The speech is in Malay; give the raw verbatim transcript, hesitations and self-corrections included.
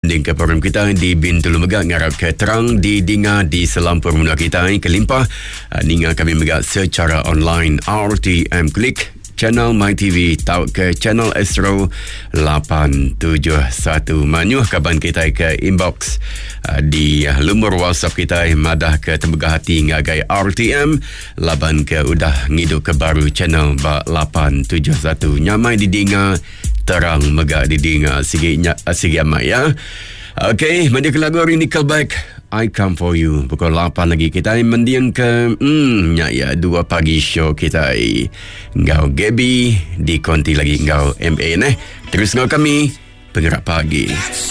Ding ke program kita di Bintulu Megak ngarap ke terang di Dinga di selampur menua kita kelimpah ninga kami megak secara online R T M Klik channel My T V tau ke channel Astro lapan tujuh satu manyuh kaban kita ke inbox di lumur WhatsApp kita madah ke tembegah hati ngagai R T M laban ke udah ngiduk ke baru channel ba lapan tujuh satu nyamai di Dinga terang megak di Dinga sigi sigi amat ya. Okey, mandi ke lagu hari ni Nickelback I Come For You. Pukul lapan lagi kita mendiang ke hmm, ya, ya, dua pagi show kita. Ngau Gaby di konti lagi ngau M A eh. Terus ngau kami penggerak pagi.